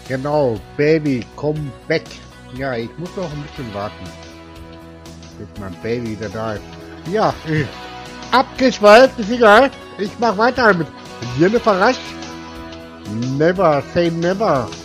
Genau, Baby, komm weg. Ja, ich muss noch ein bisschen warten, bis mein Baby wieder da ist. Ja, abgeschweift, ist egal. Ich mach weiter mit Jennifer Rush. Never say never.